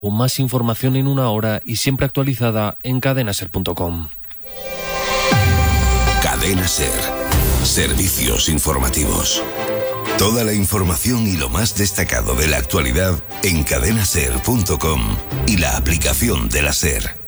Más información en una hora y siempre actualizada en cadenaser.com. Cadena Ser. Servicios informativos. Toda la información y lo más destacado de la actualidad en cadenaser.com y la aplicación de la Ser.